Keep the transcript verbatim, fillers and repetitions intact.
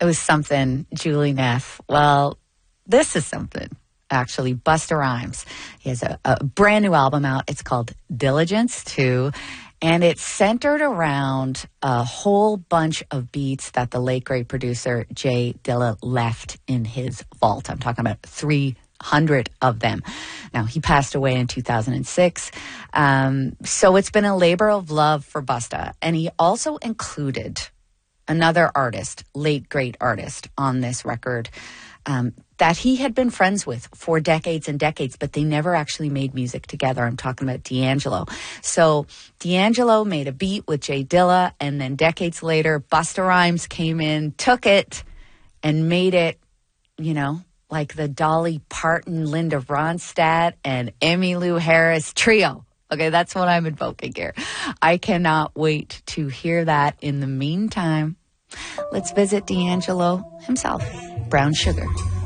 it was something, Julie Neff. Well, this is something, actually. Busta Rhymes. He has a, a brand new album out. It's called Diligence two. And it's centered around a whole bunch of beats that the late, great producer Jay Dilla left in his vault. I'm talking about three hundred of them. Now, he passed away in two thousand six. Um, so it's been a labor of love for Busta. And he also included another artist, late, great artist on this record, um, that he had been friends with for decades and decades, but they never actually made music together. I'm talking about D'Angelo. So D'Angelo made a beat with Jay Dilla, and then decades later, Busta Rhymes came in, took it, and made it, you know, like the Dolly Parton, Linda Ronstadt, and Emmylou Harris trio. Okay, that's what I'm invoking here. I cannot wait to hear that. In the meantime, let's visit D'Angelo himself. Brown Sugar.